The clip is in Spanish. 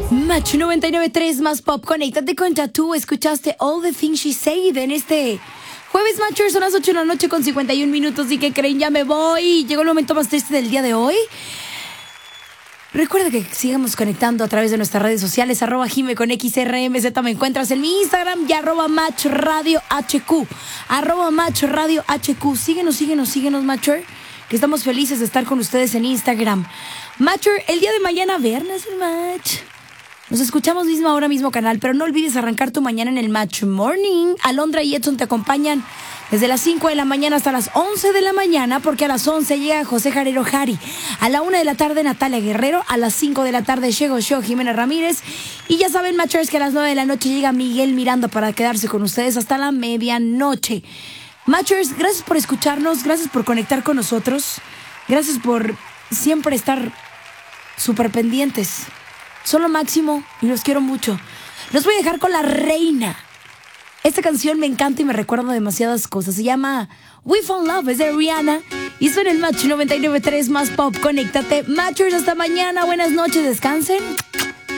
Match 99.3 más pop. Conéctate con Tattoo. Escuchaste All the Things She Said en este jueves, Matchers. Son las 8 de la noche con 51 minutos. ¿Y qué creen? Ya me voy. Llegó el momento más triste del día de hoy. Recuerda que sigamos conectando a través de nuestras redes sociales, @Jime con XRMZ. Me encuentras en mi Instagram y @Match Radio HQ. @Match Radio HQ. Síguenos, Matcher, que estamos felices de estar con ustedes en Instagram. Matcher, el día de mañana, viernes, el Match. Nos escuchamos misma hora, mismo canal, pero no olvides arrancar tu mañana en el Match Morning. Alondra y Edson te acompañan desde las 5 de la mañana hasta las 11 de la mañana, porque a las 11 llega José Jarero Jari, a la 1 de la tarde Natalia Guerrero, a las 5 de la tarde llego yo, Jimena Ramírez, y ya saben, Matchers, que a las 9 de la noche llega Miguel Miranda para quedarse con ustedes hasta la medianoche. Matchers, gracias por escucharnos, gracias por conectar con nosotros, gracias por siempre estar súper pendientes. Son lo máximo y los quiero mucho. Los voy a dejar con La Reina. Esta canción me encanta y me recuerda demasiadas cosas. Se llama We Fall Love, es de Rihanna. Y suena el Match 99.3 más pop. Conéctate, Matchers, hasta mañana. Buenas noches, descansen.